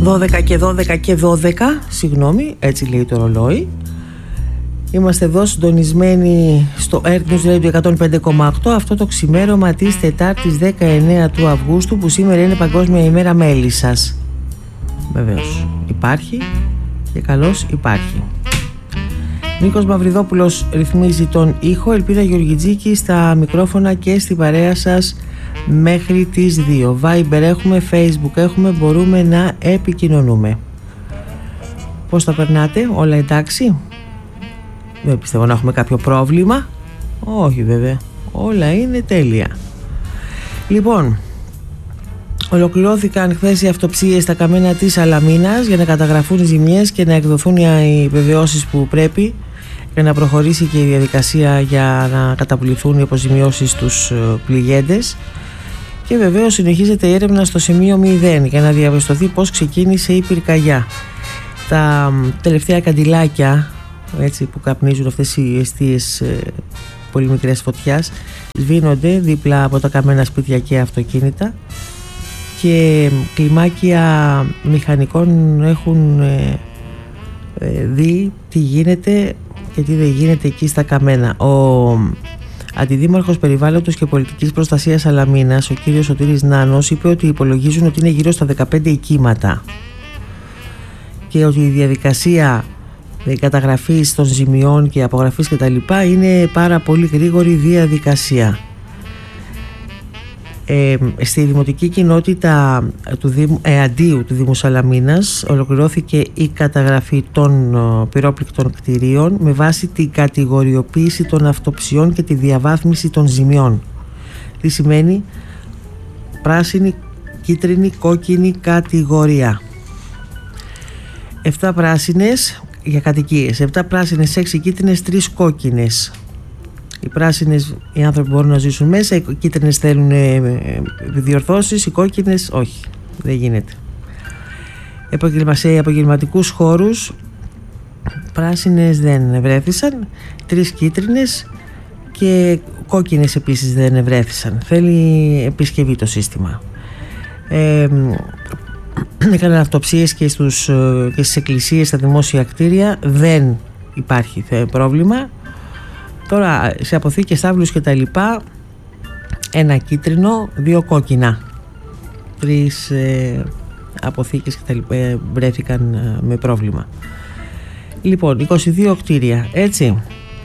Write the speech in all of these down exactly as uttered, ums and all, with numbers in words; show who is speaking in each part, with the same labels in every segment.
Speaker 1: δώδεκα και δώδεκα και δώδεκα, συγγνώμη, έτσι λέει το ρολόι. Είμαστε εδώ συντονισμένοι στο Earth News Radio εκατόν πέντε κόμμα οκτώ αυτό το ξημέρωμα της Τετάρτης δεκαεννέα του Αυγούστου, που σήμερα είναι Παγκόσμια ημέρα μέλισσας. Βεβαίως υπάρχει και καλώς υπάρχει. Νίκος Μαυριδόπουλος ρυθμίζει τον ήχο, Ελπίδα Γεωργιτζίκη στα μικρόφωνα και στην παρέα σας μέχρι τις δύο. Viber έχουμε, Facebook έχουμε, μπορούμε να επικοινωνούμε. Πώς τα περνάτε, όλα εντάξει? Δεν πιστεύω να έχουμε κάποιο πρόβλημα. Όχι βέβαια, όλα είναι τέλεια. Λοιπόν, ολοκληρώθηκαν χθες οι αυτοψίες στα καμένα της Σαλαμίνας για να καταγραφούν οι ζημιές και να εκδοθούν οι βεβαιώσεις που πρέπει για να προχωρήσει και η διαδικασία για να καταπολυθούν οι αποζημιώσεις στους πληγέντες. Και βεβαίως συνεχίζεται η έρευνα στο σημείο μηδέν για να διαπιστωθεί πώς ξεκίνησε η πυρκαγιά. Τα τελευταία καντιλάκια, έτσι, που καπνίζουν αυτές οι εστίες ε, πολύ μικρές φωτιάς, σβήνονται δίπλα από τα καμένα σπίτια και αυτοκίνητα, και κλιμάκια μηχανικών έχουν ε, ε, δει τι γίνεται και τι δεν γίνεται εκεί στα καμένα. Ο Αντιδήμαρχος Περιβάλλοντος και Πολιτικής Προστασίας Σαλαμίνας, ο κύριος Σωτήρης Νάνος, είπε ότι υπολογίζουν ότι είναι γύρω στα δεκαπέντε οικίματα και ότι η διαδικασία καταγραφής των ζημιών και απογραφής κτλ. Είναι πάρα πολύ γρήγορη διαδικασία. Ε, στη δημοτική κοινότητα του Δήμου, ε, Αντίου του Δήμου Σαλαμίνας ολοκληρώθηκε η καταγραφή των ε, πυρόπληκτων κτηρίων με βάση την κατηγοριοποίηση των αυτοψιών και τη διαβάθμιση των ζημιών. Τι σημαίνει? Πράσινη, κίτρινη, κόκκινη κατηγορία. Εφτά πράσινες για κατοικίες, επτά πράσινες, έξι κίτρινες, τρεις κόκκινες. Οι πράσινες οι άνθρωποι μπορούν να ζήσουν μέσα, οι κίτρινες θέλουν διορθώσεις, οι κόκκινες όχι, δεν γίνεται. Σε επαγγελματικούς χώρους πράσινες δεν ευρέθησαν, τρεις κίτρινες και κόκκινες επίσης δεν ευρέθησαν. Θέλει επισκευή το σύστημα. Ε, Έκαναν αυτοψίες και, στους, και στις εκκλησίες, στα δημόσια κτίρια, δεν υπάρχει πρόβλημα. Τώρα σε αποθήκες, τάβλους και τα λοιπά, ένα κίτρινο, δύο κόκκινα. Τρεις ε, αποθήκες και τα λοιπά ε, βρέθηκαν ε, με πρόβλημα. Λοιπόν, είκοσι δύο κτίρια, έτσι.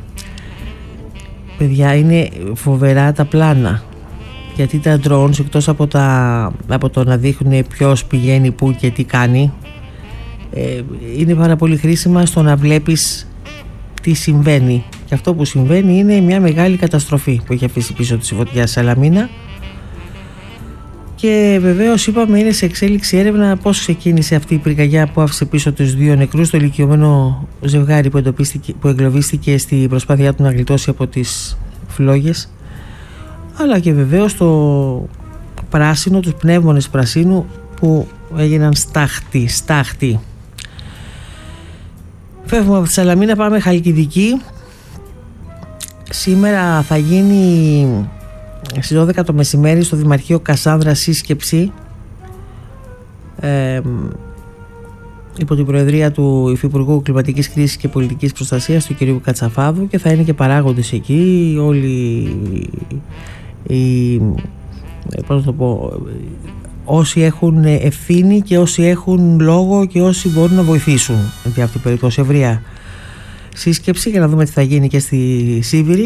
Speaker 1: Παιδιά, είναι φοβερά τα πλάνα. Γιατί τα drones, εκτός από, τα, από το να δείχνουν ποιος πηγαίνει πού και τι κάνει, ε, είναι πάρα πολύ χρήσιμα στο να βλέπεις τι συμβαίνει. Και αυτό που συμβαίνει είναι μια μεγάλη καταστροφή που έχει αφήσει πίσω της η φωτιά Σαλαμίνα. Και βεβαίως είπαμε, είναι σε εξέλιξη έρευνα πώς ξεκίνησε αυτή η πυρκαγιά που άφησε πίσω τους δύο νεκρούς, το ηλικιωμένο ζευγάρι που, που εγκλωβίστηκε στη προσπάθειά του να γλιτώσει από τις φλόγες, αλλά και βεβαίως το πράσινο, τους πνεύμονες πρασίνου που έγιναν στάχτη, στάχτη. Φεύγουμε από τη Σαλαμίνα, πάμε Χαλκιδική. Σήμερα θα γίνει στις δώδεκα το μεσημέρι στο Δημαρχείο Κασάνδρα σύσκεψη ε, υπό την προεδρία του Υφυπουργού Κλιματικής Κρίσης και Πολιτικής Προστασίας, του κ. Κατσαφάδου, και θα είναι και παράγοντες εκεί όλοι οι, πώς να το πω, όσοι έχουν ευθύνη και όσοι έχουν λόγο και όσοι μπορούν να βοηθήσουν για αυτή την περίπτωση. Ευρεία σύσκεψη για να δούμε τι θα γίνει και στη Σίβηρη.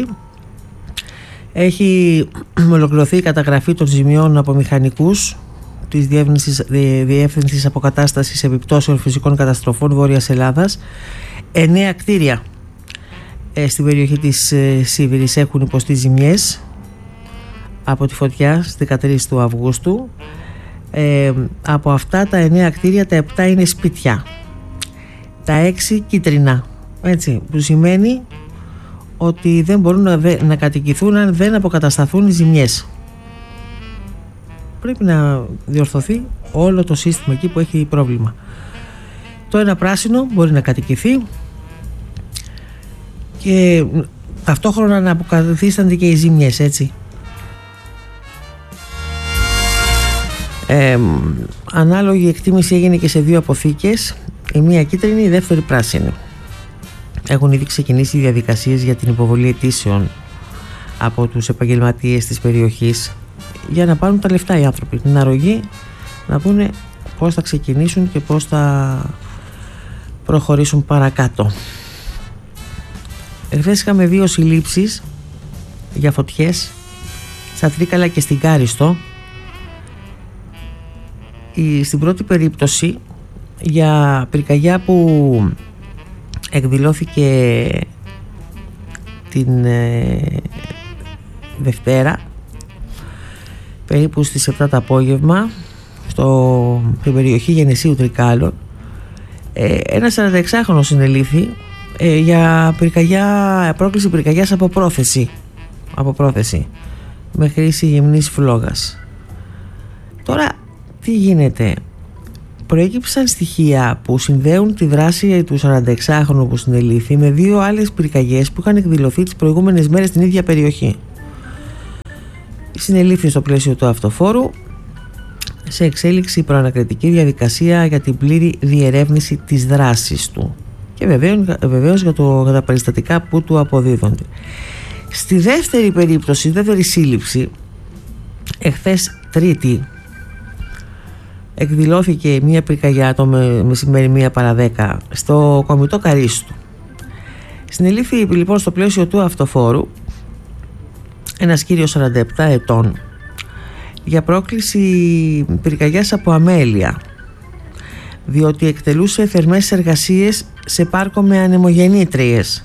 Speaker 1: Έχει ολοκληρωθεί η καταγραφή των ζημιών από μηχανικούς της Διεύθυνσης Αποκατάστασης Επιπτώσεων Φυσικών Καταστροφών Βόρειας Ελλάδας. Εννέα κτίρια ε, στην περιοχή της ε, Σίβηρης έχουν υποστεί ζημιές από τη φωτιά στις δεκατρείς του Αυγούστου. Ε, από αυτά τα εννέα κτίρια, τα επτά είναι σπίτια, τα έξι κίτρινα, έτσι, που σημαίνει ότι δεν μπορούν να, δε, να κατοικηθούν αν δεν αποκατασταθούν οι ζημιές. Πρέπει να διορθωθεί όλο το σύστημα εκεί που έχει πρόβλημα. Το ένα πράσινο μπορεί να κατοικηθεί και ταυτόχρονα να αποκαθίστανται και οι ζημιές, έτσι. Ε, ανάλογη εκτίμηση έγινε και σε δύο αποθήκες, η μία κίτρινη, η δεύτερη πράσινη. Έχουν ήδη ξεκινήσει οι διαδικασίες για την υποβολή αιτήσεων από τους επαγγελματίες της περιοχής για να πάρουν τα λεφτά οι άνθρωποι, την αρρωγή, να πούνε πώς θα ξεκινήσουν και πώς θα προχωρήσουν παρακάτω. Εχθές είχαμε δύο συλλήψεις για φωτιές στα Τρίκαλα και στην Κάριστο. Η, στην πρώτη περίπτωση για πυρκαγιά που εκδηλώθηκε την ε, Δευτέρα περίπου στις επτά το απόγευμα στο, στην περιοχή Γενεσίου Τρικάλων, ε, ένας σαρανταεξάχρονος συνελήφθη ε, για πυρκαγιά, πρόκληση πυρκαγιάς από πρόθεση, από πρόθεση με χρήση γυμνής φλόγας. Τώρα τι γίνεται? Προέκυψαν στοιχεία που συνδέουν τη δράση του σαρανταεξάχρονου που συνελήφθη με δύο άλλες πυρκαγιές που είχαν εκδηλωθεί τις προηγούμενες μέρες στην ίδια περιοχή. Συνελήφθη στο πλαίσιο του αυτοφόρου, σε εξέλιξη προανακριτική διαδικασία για την πλήρη διερεύνηση της δράσης του και βεβαίως για, το, για τα περιστατικά που του αποδίδονται. Στη δεύτερη περίπτωση, δεύτερη σύλληψη, εχθές Τρίτη, εκδηλώθηκε μια πυρκαγιά το μεσημέρι μία παρά δέκα στο Κομιτό Καρίστου. Συνελήφθη λοιπόν στο πλαίσιο του αυτοφόρου ένας κύριος σαράντα επτά ετών για πρόκληση πυρκαγιάς από αμέλεια, διότι εκτελούσε θερμές εργασίες σε πάρκο με ανεμογεννήτριες.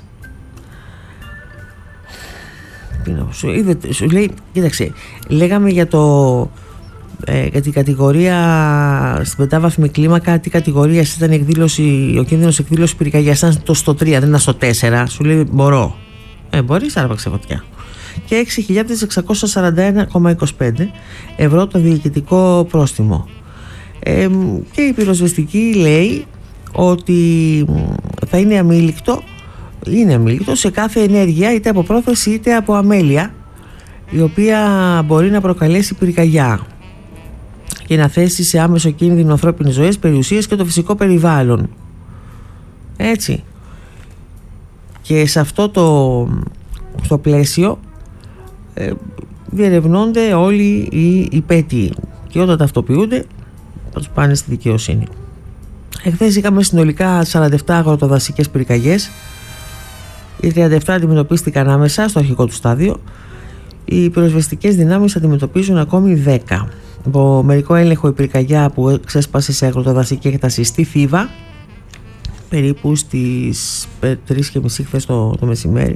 Speaker 1: Σου, είδε, σου λέει, κοίταξε, λέγαμε για το ε, για την κατηγορία στην πεντάβαθμη κλίμακα, τι κατηγορία ήταν η εκδήλωση, ο κίνδυνος εκδήλωση πυρκαγιάς, ήταν το στο τρία, δεν ήταν στο τέσσερα. Σου λέει μπορώ. Ε, μπορείς, άρπαξε φωτιά. Και έξι χιλιάδες εξακόσια σαράντα ένα κόμμα είκοσι πέντε ευρώ το διοικητικό πρόστιμο. Ε, και η πυροσβεστική λέει ότι θα είναι αμήλικτο, είναι αμήλικτο σε κάθε ενέργεια, είτε από πρόθεση είτε από αμέλεια, η οποία μπορεί να προκαλέσει πυρκαγιά και να θέσει σε άμεσο κίνδυνο ανθρώπινες ζωές, περιουσίες και το φυσικό περιβάλλον. Έτσι. Και σε αυτό το στο πλαίσιο ε, διερευνώνται όλοι οι υπέτειοι και όταν ταυτοποιούνται θα τους πάνε στη δικαιοσύνη. Εχθές είχαμε συνολικά σαράντα επτά αγροτοδασικές πυρκαγιές. Οι τριάντα επτά αντιμετωπίστηκαν άμεσα στο αρχικό του στάδιο. Οι πυροσβεστικές δυνάμεις αντιμετωπίζουν ακόμη δέκα. Από μερικό έλεγχο η πυρκαγιά που ξέσπασε σε αγροτοδασική έκταση στη Θήβα περίπου στις τρεις και μισή χθες το, το μεσημέρι,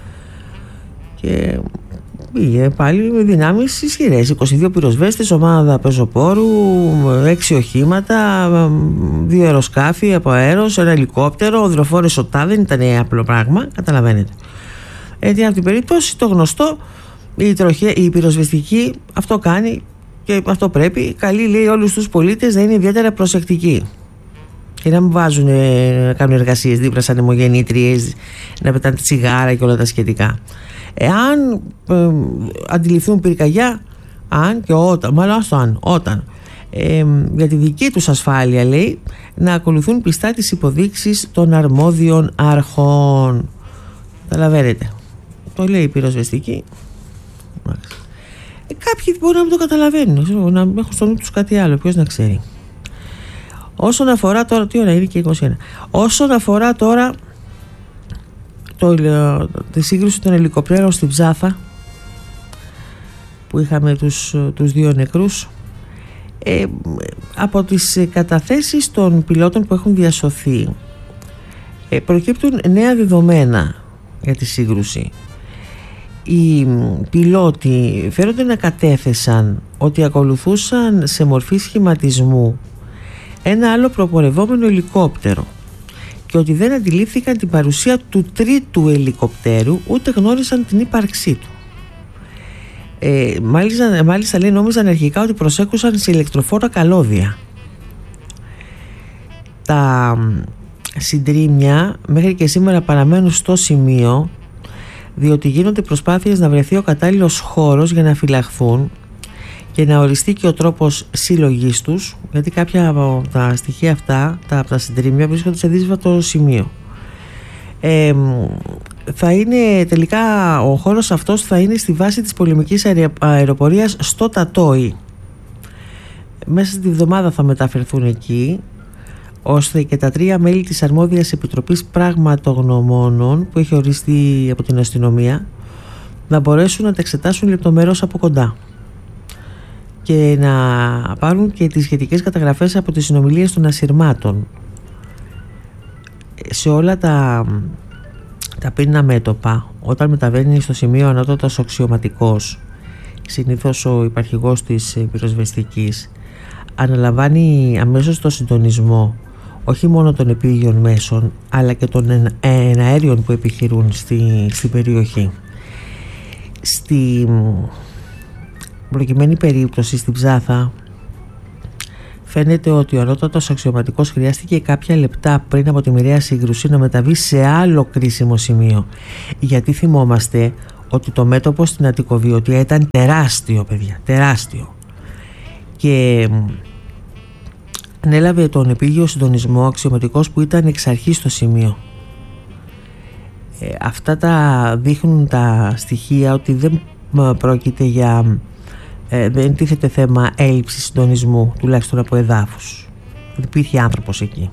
Speaker 1: και πήγε πάλι με δυνάμεις ισχυρές, είκοσι δύο πυροσβέστες, ομάδα πεζοπόρου, έξι οχήματα, δύο αεροσκάφη από αέρος, ένα ελικόπτερο, οδροφόρες σωτά, δεν ήταν απλό πράγμα, καταλαβαίνετε. Έτσι από την περίπτωση το γνωστό, η, τροχέ, η πυροσβεστική αυτό κάνει και αυτό πρέπει, καλή λέει όλους τους πολίτες να είναι ιδιαίτερα προσεκτικοί και να μην βάζουν, να κάνουν εργασίες δίπλα σαν αιμογεννήτριες, να πετάνε τσιγάρα και όλα τα σχετικά. Εάν ε, αντιληφθούν πυρκαγιά, αν και όταν, μάλλον αν, όταν, ε, για τη δική τους ασφάλεια λέει, να ακολουθούν πιστά τις υποδείξεις των αρμόδιων αρχών. Καταλαβαίνετε, το λέει η πυροσβεστική. Ε, κάποιοι μπορεί να μην το καταλαβαίνουν, να έχουν στο νου τους κάτι άλλο, ποιος να ξέρει. Όσον αφορά τώρα, τι ώρα είναι και είκοσι ένα, όσον αφορά τώρα το, τη σύγκρουση των ελικοπτέρων στην Ψάθα που είχαμε τους, τους δύο νεκρούς, ε, από τις καταθέσεις των πιλότων που έχουν διασωθεί ε, προκύπτουν νέα δεδομένα για τη σύγκρουση. Οι πιλότοι φέρονται να κατέθεσαν ότι ακολουθούσαν σε μορφή σχηματισμού ένα άλλο προπορευόμενο ελικόπτερο και ότι δεν αντιλήφθηκαν την παρουσία του τρίτου ελικοπτέρου, ούτε γνώρισαν την ύπαρξή του. Ε, μάλιστα, μάλιστα λέει, νόμιζαν αρχικά ότι προσέκουσαν σε ηλεκτροφόρα καλώδια. Τα συντρίμμια μέχρι και σήμερα παραμένουν στο σημείο, διότι γίνονται προσπάθειες να βρεθεί ο κατάλληλος χώρος για να φυλαχθούν και να οριστεί και ο τρόπος συλλογής τους, γιατί κάποια από τα στοιχεία αυτά, τα, από τα συντρίμμια, βρίσκονται σε δύσβατο σημείο. Ε, θα είναι τελικά, ο χώρος αυτός θα είναι στη βάση της πολεμικής αεροπορίας στο Τατόι. Μέσα στη βδομάδα θα μεταφερθούν εκεί, ώστε και τα τρία μέλη της αρμόδιας επιτροπής πραγματογνωμόνων που έχει οριστεί από την αστυνομία να μπορέσουν να τα εξετάσουν λεπτομερώς από κοντά και να πάρουν και τις σχετικές καταγραφές από τις συνομιλίες των ασυρμάτων. Σε όλα τα, τα πύρινα μέτωπα, όταν μεταβαίνει στο σημείο ανώτατος αξιωματικός, συνήθως ο υπαρχηγός της πυροσβεστικής, αναλαμβάνει αμέσως το συντονισμό όχι μόνο των επίγειων μέσων αλλά και των εναέριων που επιχειρούν στη, στην περιοχή. Στη προκειμένη περίπτωση στην Ψάθα φαίνεται ότι ο ανώτατος αξιωματικός χρειάστηκε κάποια λεπτά πριν από τη μοιραία σύγκρουση να μεταβεί σε άλλο κρίσιμο σημείο, γιατί θυμόμαστε ότι το μέτωπο στην Αττικοβιωτία ήταν τεράστιο, παιδιά, τεράστιο, και ανέλαβε τον επίγειο συντονισμό αξιωματικός που ήταν εξ αρχής στο σημείο. Ε, αυτά τα δείχνουν τα στοιχεία ότι δεν πρόκειται για ε, δεν τίθεται θέμα έλλειψης συντονισμού, τουλάχιστον από εδάφους. Υπήρχε άνθρωπος εκεί.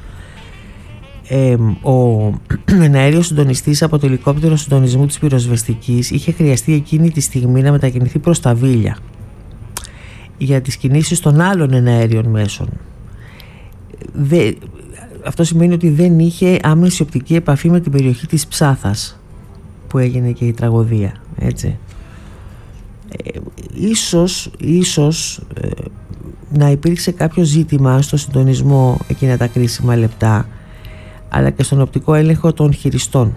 Speaker 1: Ε, ο εναέριος συντονιστής από το ελικόπτερο συντονισμού της πυροσβεστικής είχε χρειαστεί εκείνη τη στιγμή να μετακινηθεί προς τα Βίλια για τις κινήσεις των άλλων εναέριων μέσων. Δε, αυτό σημαίνει ότι δεν είχε άμεση οπτική επαφή με την περιοχή της Ψάθας που έγινε και η τραγωδία, έτσι. Ε, ίσως, ίσως ε, να υπήρξε κάποιο ζήτημα στο συντονισμό εκείνα τα κρίσιμα λεπτά, αλλά και στον οπτικό έλεγχο των χειριστών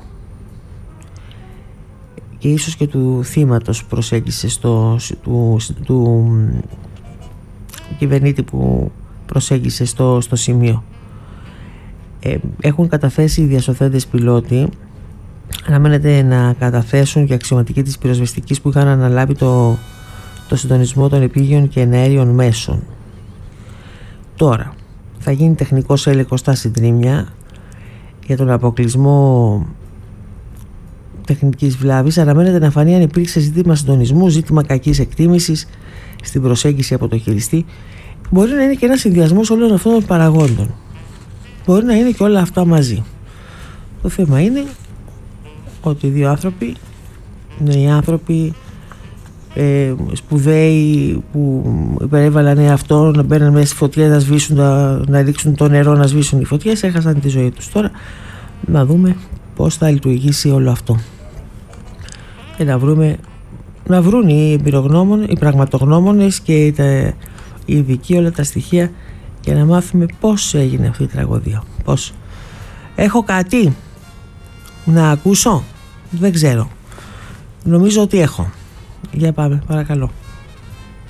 Speaker 1: και ίσως και του θύματος που προσέγγισε στο, του, του κυβερνήτη που προσέγγισε στο, στο σημείο. Ε, έχουν καταθέσει οι διασωθέντες πιλότοι, αναμένεται να καταθέσουν και αξιωματικοί της πυροσβεστικής που είχαν αναλάβει το, το συντονισμό των επίγειων και εναέριων μέσων. Τώρα θα γίνει τεχνικός έλεγχος στα συντρίμμια για τον αποκλεισμό τεχνικής βλάβης. Αναμένεται να φανεί αν υπήρξε ζήτημα συντονισμού, ζήτημα κακής εκτίμησης στην προσέγγιση από το χειριστή. Μπορεί να είναι και ένας συνδυασμός όλων αυτών των παραγόντων. Μπορεί να είναι και όλα αυτά μαζί. Το θέμα είναι ότι οι δύο άνθρωποι είναι οι άνθρωποι ε, σπουδαίοι που υπερέβαλαν εαυτό να μπαίνουν μέσα στη φωτιά, να σβήσουν, να, να ρίξουν το νερό, να σβήσουν οι φωτιές, έχασαν τη ζωή τους. Τώρα να δούμε πώς θα λειτουργήσει όλο αυτό και να βρούμε, να βρουν οι εμπειρογνώμονες, οι πραγματογνώμονες και τα, οι ειδικοί όλα τα στοιχεία και να μάθουμε πώς έγινε αυτή η τραγωδία. Πώς. Έχω κάτι να ακούσω? Δεν ξέρω. Νομίζω ότι έχω. Για πάμε, παρακαλώ.